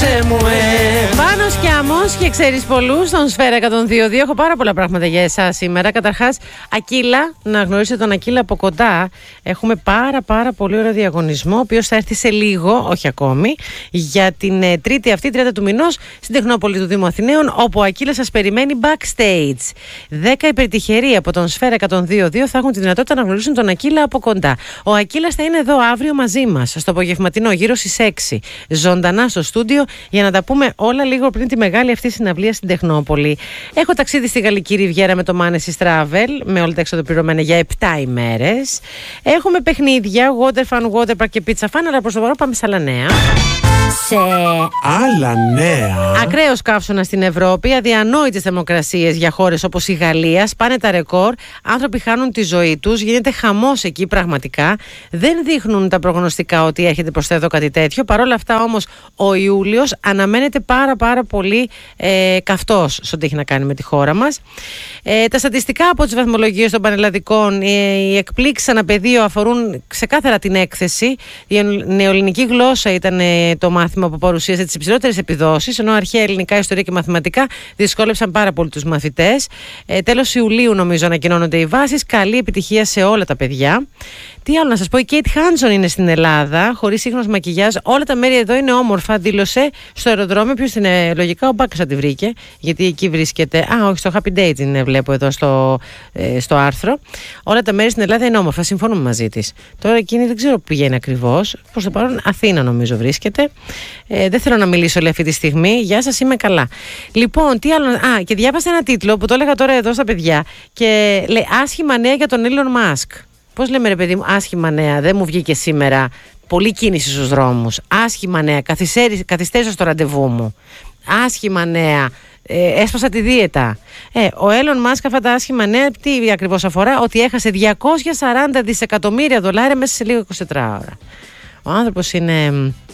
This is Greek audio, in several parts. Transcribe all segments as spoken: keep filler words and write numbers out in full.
Άσε μου ε. Πάνος και Άμμος και ξέρεις πολλούς στον Σφαίρα εκατόν δύο δύο. Έχω πάρα πολλά πράγματα για εσάς σήμερα. Καταρχάς, Ακύλα, να γνωρίσετε τον Ακύλα από κοντά. Έχουμε πάρα πάρα πολύ ωραίο διαγωνισμό, ο οποίος θα έρθει σε λίγο, όχι ακόμη, για την ε, τρίτη αυτή, τριάντα του μηνός, στην Τεχνόπολη του Δήμου Αθηναίων, όπου ο Ακύλας σας περιμένει backstage. δέκα υπερτυχεροί από τον Σφαίρα εκατόν δύο δύο θα έχουν τη δυνατότητα να γνωρίσουν τον Ακύλα από κοντά. Ο Ακύλας θα είναι εδώ αύριο μαζί μας, στο απογευματινό, γύρω στις έξι, ζωντανά στο στούντιο, για να τα πούμε όλα λίγο πριν τη μεγάλη αυτή συναυλία στην Τεχνόπολη. Έχω ταξίδι στη Γαλλική Ριβιέρα με το Manesis Travel, με όλα τα έξοδα πληρωμένα για επτά ημέρες. Έχουμε παιχνίδια, water fun, water park και pizza fun, αλλά προς το παρόν πάμε σε άλλα νέα. Σε άλλα νέα. Ακραίος καύσωνα στην Ευρώπη, αδιανόητες θερμοκρασίες για χώρες όπως η Γαλλία, σπάνε τα ρεκόρ, άνθρωποι χάνουν τη ζωή τους, γίνεται χαμός εκεί πραγματικά. Δεν δείχνουν τα προγνωστικά ότι έρχεται προς εδώ κάτι τέτοιο. Παρ' όλα αυτά όμως ο Ιούλιος αναμένεται πάρα πάρα πολύ ε, καυτός σε ό,τι έχει να κάνει με τη χώρα μας. Ε, τα στατιστικά από τις βαθμολογίες των πανελλαδικών, ε, οι εκπλήξεις αναπεδίο αφορούν ξεκάθαρα την έκθεση. Η νεοελληνική γλώσσα ήταν ε, το μάθημα που παρουσίασε τις υψηλότερες επιδόσεις, ενώ αρχαία ελληνικά, ιστορία και μαθηματικά δυσκόλεψαν πάρα πολύ τους μαθητές. Ε, τέλος Ιουλίου νομίζω ανακοινώνονται οι βάσεις. Καλή επιτυχία σε όλα τα παιδιά. Τι άλλο να σας πω, η Κέιτ Χάνσον είναι στην Ελλάδα, χωρίς σύγχρονος μακιγιάζ. Όλα τα μέρη εδώ είναι όμορφα, δήλωσε στο αεροδρόμιο. Ποιος είναι, λογικά ο Μπάκας θα τη βρήκε, γιατί εκεί βρίσκεται. Α, όχι, στο Happy Day την βλέπω εδώ στο, ε, στο άρθρο. Όλα τα μέρη στην Ελλάδα είναι όμορφα, συμφωνούμε μαζί της. Τώρα εκείνη δεν ξέρω που πηγαίνει ακριβώς. Προς το παρόν, Αθήνα νομίζω βρίσκεται. Ε, δεν θέλω να μιλήσω λέει αυτή τη στιγμή. Γεια σας, είμαι καλά. Λοιπόν, τι άλλο. Α, και διάβασα ένα τίτλο που το έλεγα τώρα εδώ στα παιδιά. Και λέει άσχημα νέα για τον Elon Musk. Πώς λέμε ρε παιδί μου, άσχημα νέα, δεν μου βγήκε σήμερα, πολλή κίνηση στους δρόμους. Άσχημα νέα, καθυστέρησα στο ραντεβού μου. Άσχημα νέα, ε, έσπασα τη δίαιτα. Ε, ο Elon Musk αυτά τα άσχημα νέα, τι ακριβώς αφορά, ότι έχασε διακόσια σαράντα δισεκατομμύρια δολάρια μέσα σε λίγο είκοσι τέσσερις ώρα. Ο άνθρωπος είναι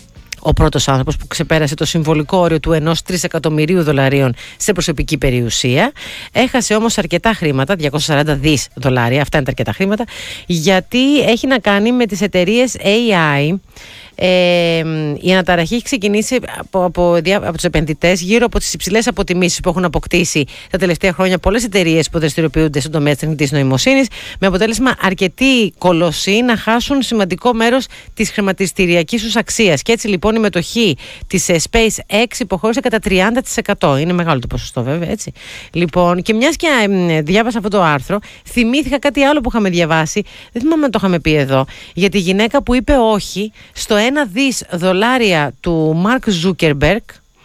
ο πρώτος άνθρωπος που ξεπέρασε το συμβολικό όριο του ενός τρισεκατομμυρίου δολαρίων σε προσωπική περιουσία. Έχασε όμως αρκετά χρήματα, διακόσια σαράντα δισεκατομμύρια δολάρια, αυτά είναι τα αρκετά χρήματα, γιατί έχει να κάνει με τις εταιρείες έι άι. Ε, η αναταραχή έχει ξεκινήσει από, από, από τους επενδυτές γύρω από τις υψηλές αποτιμήσεις που έχουν αποκτήσει τα τελευταία χρόνια πολλές εταιρείες που δραστηριοποιούνται στον τομέα της τεχνητής νοημοσύνης, με αποτέλεσμα αρκετοί κολοσσοί να χάσουν σημαντικό μέρος της χρηματιστηριακής τους αξίας. Και έτσι λοιπόν η μετοχή της SpaceX υποχώρησε κατά τριάντα τοις εκατό. Είναι μεγάλο το ποσοστό βέβαια, έτσι. Λοιπόν, και μιας και ε, διάβασα αυτό το άρθρο, θυμήθηκα κάτι άλλο που είχαμε διαβάσει, δεν θυμάμαι αν το είχαμε πει εδώ, για τη γυναίκα που είπε όχι στο ένα δις δολάρια του Μάρκ Ζούκερμπεργκ,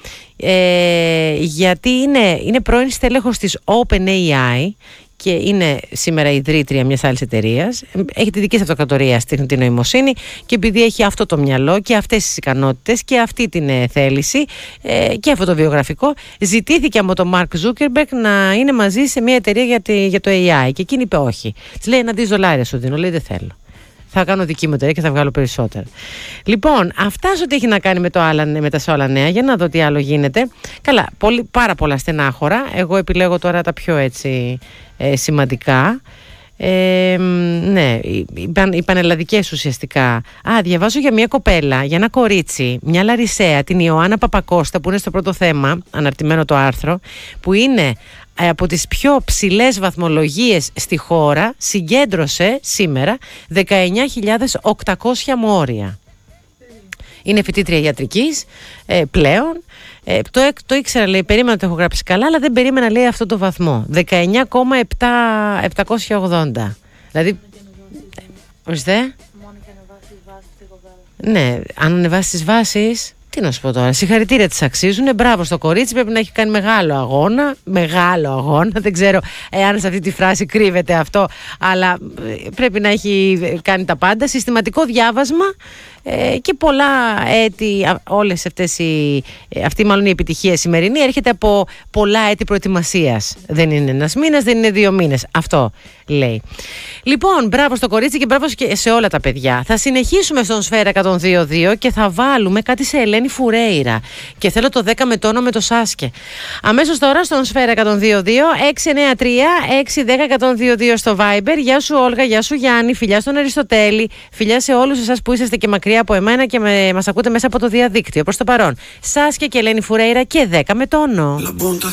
ε, γιατί είναι, είναι πρώην στέλεχος της OpenAI και είναι σήμερα ιδρύτρια μιας άλλης εταιρείας. Έχει τη δική της αυτοκρατορία στην τεχνητή νοημοσύνη και επειδή έχει αυτό το μυαλό και αυτές τις ικανότητες και αυτή την ε, θέληση ε, και αυτό το βιογραφικό, ζητήθηκε από τον Μάρκ Ζούκερμπεργκ να είναι μαζί σε μια εταιρεία για, τη, για το έι άι και εκείνη είπε όχι. Της λέει ένα δις δολάρια σου δίνω, λέει δεν θέλω. Θα κάνω δική μου εταιρεία και θα βγάλω περισσότερα. Λοιπόν, αυτά σε ό,τι έχει να κάνει με, το άλλα, με τα σε όλα νέα. Για να δω τι άλλο γίνεται. Καλά, πολύ, πάρα πολλά στενάχωρα. Εγώ επιλέγω τώρα τα πιο έτσι ε, σημαντικά. Ε, ναι, οι, οι πανελλαδικές ουσιαστικά. Α, διαβάζω για μια κοπέλα, για ένα κορίτσι, μια Λαρισαία, την Ιωάννα Παπακώστα, που είναι στο πρώτο θέμα, αναρτημένο το άρθρο, που είναι από τις πιο ψηλές βαθμολογίες στη χώρα, συγκέντρωσε σήμερα δεκαεννιά χιλιάδες οκτακόσια μόρια. Είναι φοιτήτρια ιατρικής ε, πλέον. Ε, το, το ήξερα, λέει, περίμενα να το έχω γράψει καλά, αλλά δεν περίμενα, λέει, αυτό το βαθμό. δεκαεννιά χιλιάδες επτακόσια ογδόντα. Δηλαδή, ορίστε. Μόνο και ανεβάσει τις βάσεις της κοπέλα. Ναι, αν ανεβάσει τις βάσεις... Τι να σου πω τώρα, συγχαρητήρια της αξίζουν. Μπράβο στο κορίτσι, πρέπει να έχει κάνει μεγάλο αγώνα. Μεγάλο αγώνα. Δεν ξέρω εάν σε αυτή τη φράση κρύβεται αυτό, αλλά πρέπει να έχει κάνει τα πάντα. Συστηματικό διάβασμα ε, και πολλά έτη. Όλες αυτές οι. Αυτή, μάλλον η επιτυχία σημερινή, έρχεται από πολλά έτη προετοιμασίας. Δεν είναι ένας μήνας, δεν είναι δύο μήνες. Αυτό λέει. Λοιπόν, μπράβο στο κορίτσι και μπράβο και σε όλα τα παιδιά. Θα συνεχίσουμε στον Σφαίρα εκατόν δύο δύο και θα βάλουμε κάτι σε Ελένη Φουρέιρα. Και θέλω το δέκα με τόνο με το Σάσκε. Αμέσως τώρα στον Σφαίρα εκατόν δύο δύο έξι εννιά τρία έξι ένα μηδέν εκατόν δύο δύο στο Viber. Γεια σου Όλγα, γεια σου Γιάννη, φιλιά στον Αριστοτέλη, φιλιά σε όλους εσάς που είσαστε και μακριά από εμένα και με, μας ακούτε μέσα από το διαδίκτυο. Προς το παρόν, Σάσκια και Ελένη Φουρέιρα και δέκα με τόνο.